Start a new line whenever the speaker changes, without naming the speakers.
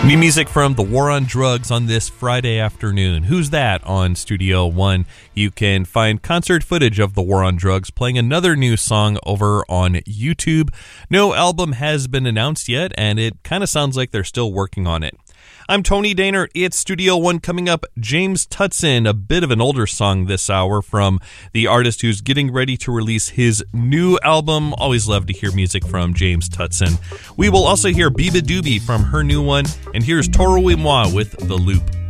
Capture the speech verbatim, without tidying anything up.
New music from The War on Drugs on this Friday afternoon. Who's That on Studio One. You can find concert footage of The War on Drugs playing another new song over on YouTube. No album has been announced yet, and it kind of sounds like they're still working on it. I'm Tony Daner. It's Studio One. Coming up, James Tutson, a bit of an older song this hour from the artist who's getting ready to release his new album. Always love to hear music from James Tutson. We will also hear Biba Doobie from her new one, and here's Toro y Moi with The Loop.